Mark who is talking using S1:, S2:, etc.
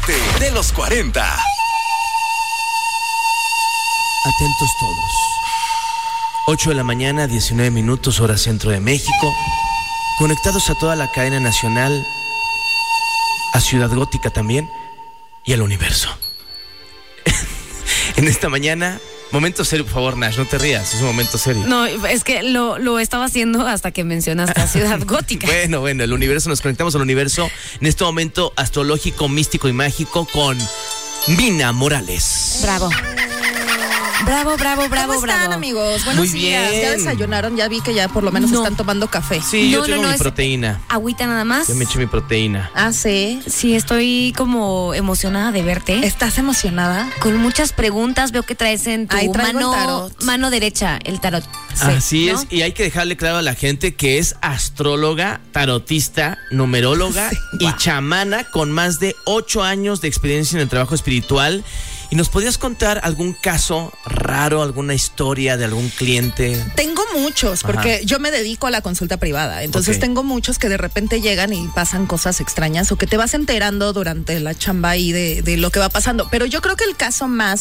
S1: parte de los 40.
S2: Atentos todos. 8 de la mañana, 19 minutos, hora centro de México. Conectados a toda la cadena nacional, a Ciudad Gótica también y al universo. En esta mañana, momento serio, por favor, Nash, no te rías, es un momento serio.
S3: No, es que lo estaba haciendo hasta que mencionaste a Ciudad Gótica.
S2: Bueno, el universo, nos conectamos al universo en este momento astrológico, místico y mágico con Mina Morales.
S3: Bravo.
S4: ¿Cómo están, amigos? Buenos
S2: Muy
S4: días.
S2: bien.
S4: ¿Ya desayunaron? Ya vi que ya por lo menos están tomando café.
S2: Sí, yo tengo mi
S3: es
S2: proteína.
S3: Agüita nada más.
S2: Yo me eché mi proteína.
S4: Ah, sí.
S3: Sí, estoy como emocionada de verte.
S4: ¿Estás emocionada?
S3: Con muchas preguntas, veo que traes en tu
S4: Ahí traigo el tarot.
S3: mano derecha el tarot.
S2: Así
S3: ¿no?
S2: es, y hay que dejarle claro a la gente que es astróloga, tarotista, numeróloga y chamana con más de 8 años de experiencia en el trabajo espiritual. ¿Y nos podrías contar algún caso raro, alguna historia de algún cliente?
S4: Tengo muchos, porque yo me dedico a la consulta privada. Entonces tengo muchos que de repente llegan y pasan cosas extrañas o que te vas enterando durante la chamba ahí de lo que va pasando. Pero yo creo que el caso más